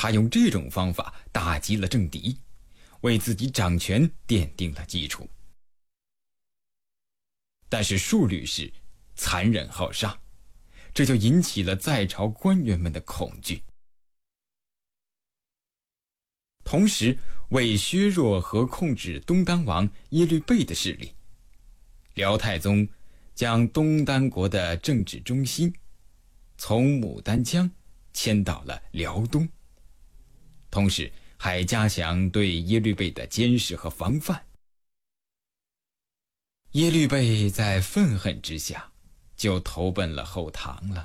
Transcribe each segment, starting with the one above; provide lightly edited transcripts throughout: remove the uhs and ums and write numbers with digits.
他用这种方法打击了政敌，为自己掌权奠定了基础。但是数律师残忍好杀，这就引起了在朝官员们的恐惧。同时，为削弱和控制东丹王耶律倍的势力，辽太宗将东丹国的政治中心从牡丹江迁到了辽东，同时还加强对耶律倍的监视和防范。耶律倍在愤恨之下就投奔了后唐了。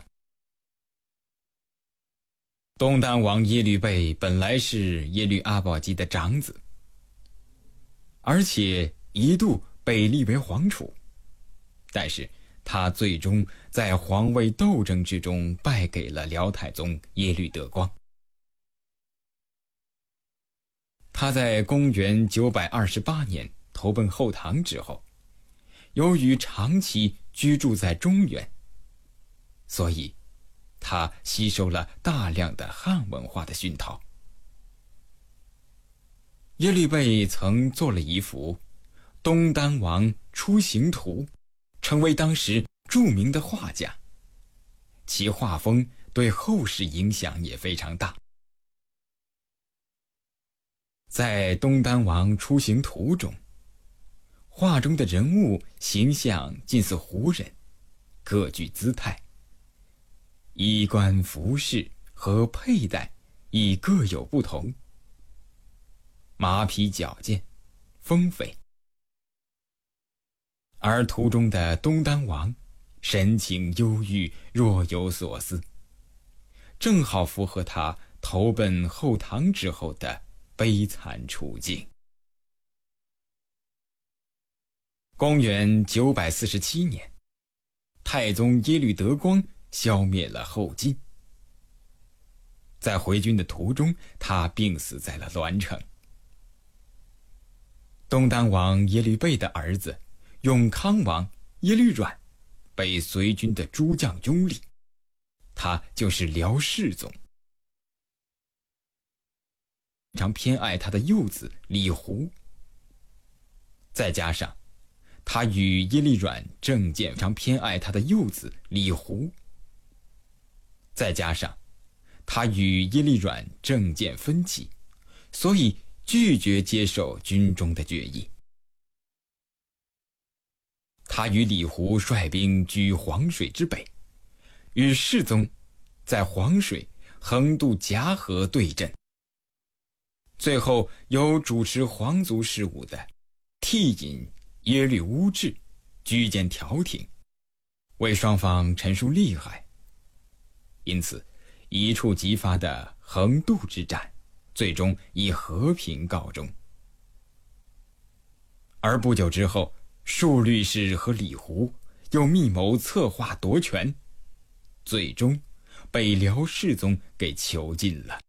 东丹王耶律倍本来是耶律阿保机的长子，而且一度被立为皇储，但是他最终在皇位斗争之中败给了辽太宗耶律德光。他在公元928年投奔后唐之后，由于长期居住在中原，所以他吸收了大量的汉文化的熏陶。耶律倍曾做了一幅《东丹王出行图》，成为当时著名的画家，其画风对后世影响也非常大。在《东丹王出行图》中，画中的人物形象近似胡人，各具姿态，衣冠服饰和佩戴亦各有不同，马匹矫健，丰肥。而图中的东丹王神情忧郁，若有所思，正好符合他投奔后唐之后的悲惨处境。公元947年，太宗耶律德光消灭了后晋。在回军的途中，他病死在了栾城。东丹王耶律倍的儿子永康王耶律阮被随军的诸将拥立，他就是辽世宗。常偏爱他的幼子李胡，再加上他与耶律阮政见常偏爱他的幼子李胡，再加上他与耶律阮政见分歧，所以拒绝接受军中的决议。他与李胡率兵居黄水之北，与世宗在黄水横渡夹河对阵。最后由主持皇族事务的替尹耶律乌质居间调停，为双方陈述利害。因此一触即发的横渡之战最终以和平告终。而不久之后，数律师和李胡又密谋策划夺权，最终被辽世宗给囚禁了。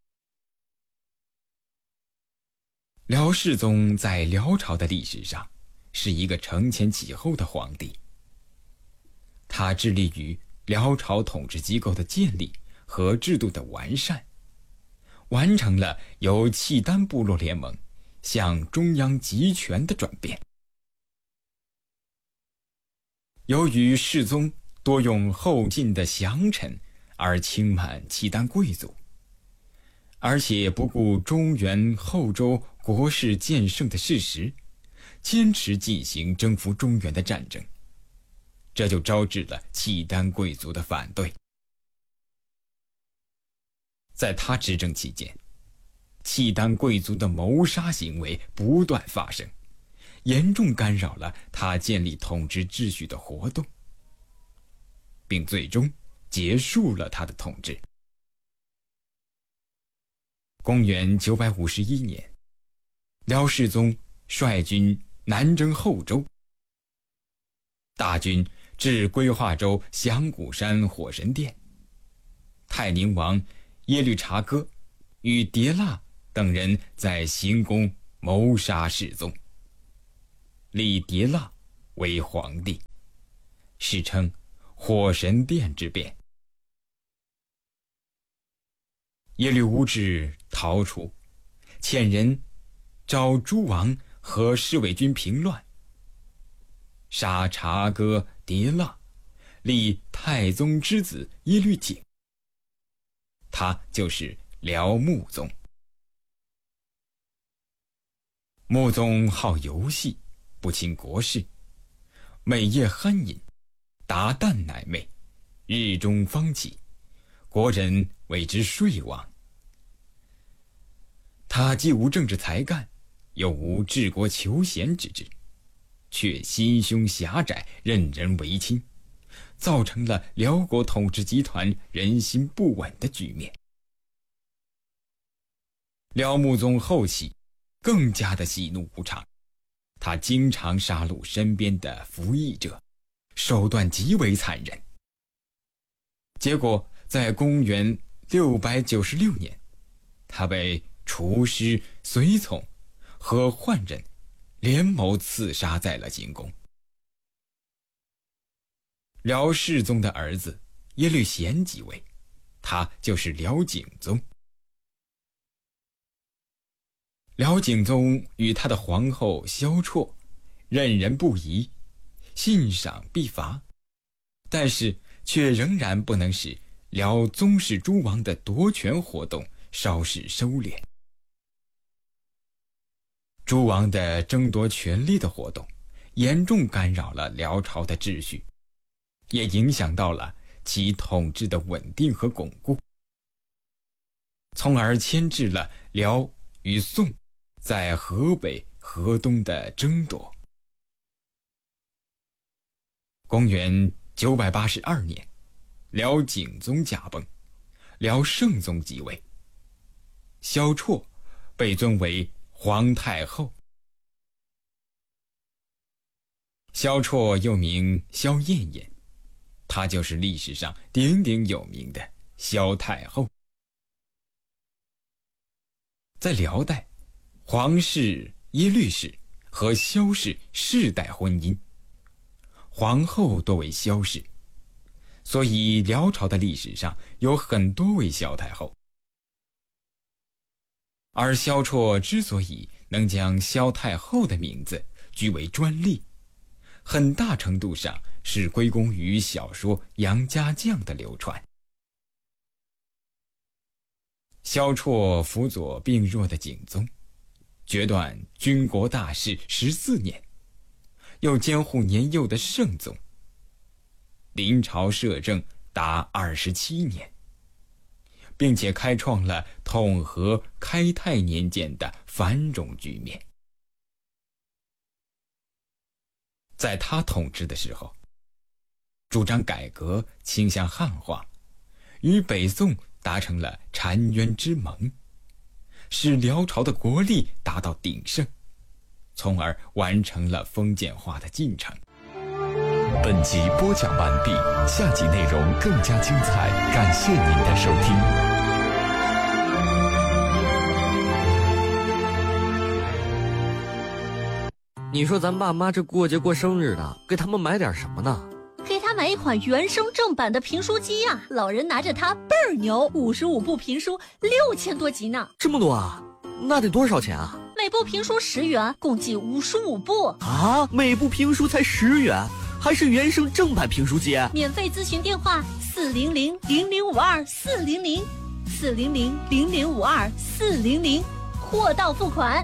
辽世宗在辽朝的历史上是一个承前启后的皇帝，他致力于辽朝统治机构的建立和制度的完善，完成了由契丹部落联盟向中央集权的转变。由于世宗多用后晋的降臣而轻慢契丹贵族，而且不顾中原后周国势渐盛的事实，坚持进行征服中原的战争，这就招致了契丹贵族的反对。在他执政期间，契丹贵族的谋杀行为不断发生，严重干扰了他建立统治秩序的活动，并最终结束了他的统治。公元951年，辽世宗率军南征后周，大军至归化州响鼓山火神殿，泰宁王耶律察哥与迭腊等人在行宫谋杀世宗，立迭腊为皇帝，史称火神殿之变。 耶律无志逃出，遣人召诸王和侍卫军平乱，杀察哥迭腊，立太宗之子耶律景，他就是辽穆宗。穆宗好游戏，不亲国事，每夜酣饮，达旦乃寐，日中方起，国人谓之睡王。他既无政治才干，又无治国求贤之志，却心胸狭窄，任人唯亲，造成了辽国统治集团人心不稳的局面。辽穆宗后期更加的喜怒无常，他经常杀戮身边的服役者，手段极为残忍。结果在公元696年，他被厨师、随从和宦人联谋刺杀在了景宫。辽世宗的儿子耶律贤即位，他就是辽景宗。辽景宗与他的皇后萧绰任人不疑，信赏必罚，但是却仍然不能使辽宗室诸王的夺权活动稍事收敛。诸王的争夺权力的活动严重干扰了辽朝的秩序，也影响到了其统治的稳定和巩固，从而牵制了辽与宋在河北、河东的争夺。公元982年，辽景宗驾崩，辽圣宗即位，萧绰被尊为皇太后。萧绰又名萧燕燕，她就是历史上鼎鼎有名的萧太后。在辽代，皇室、耶律氏和萧氏世代婚姻，皇后多为萧氏，所以辽朝的历史上有很多位萧太后。而萧绰之所以能将萧太后的名字据为专利，很大程度上是归功于小说《杨家将》的流传。萧绰辅佐病弱的景宗，决断军国大事14年，又监护年幼的圣宗，临朝摄政达27年，并且开创了统和、开泰年间的繁荣局面。在他统治的时候，主张改革，倾向汉化，与北宋达成了澶渊之盟，使辽朝的国力达到鼎盛，从而完成了封建化的进程。 本集播讲完毕，下集内容更加精彩，感谢您的收听。 你说咱爸妈这过节过生日的，给他们买点什么呢？ 给他买一款原声正版的评书机呀，老人拿着它倍儿牛，55部评书6000多集呢。 这么多啊？那得多少钱啊？ 每部评书10元，共计55部啊！每部评书才10元，还是原声正版评书机？ 免费咨询电话400-0052-400，400-0052-400，货到付款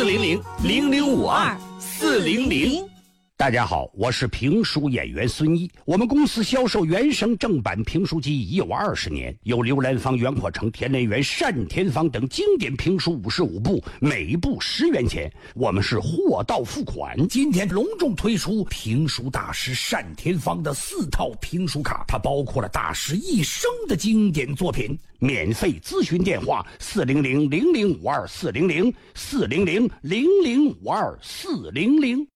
400-0052-400。 大家好，我是评书演员孙一。我们公司销售原声正版评书机已有20年，有刘兰芳、袁阔成、田连元、单田芳等经典评书55部，每部10元钱。我们是货到付款。 今天隆重推出评书大师单田芳的4套评书卡，它包括了大师一生的经典作品。 免费咨询电话400-0052-400，400-0052-400。